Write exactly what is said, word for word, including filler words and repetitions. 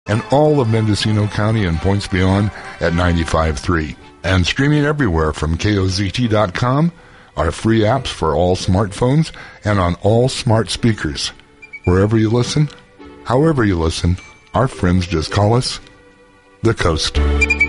and all of Mendocino County and points beyond at ninety-five point three. And streaming everywhere from K O Z T dot com, our free apps for all smartphones, and on all smart speakers. Wherever you listen, however you listen, our friends just call us The Coast.